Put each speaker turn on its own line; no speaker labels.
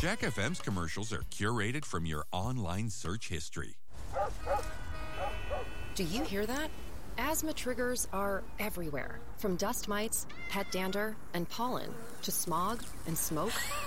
Jack FM's commercials are curated from your online search history.
Do you hear that? Asthma triggers are everywhere, from dust mites, pet dander, and pollen, to smog and smoke.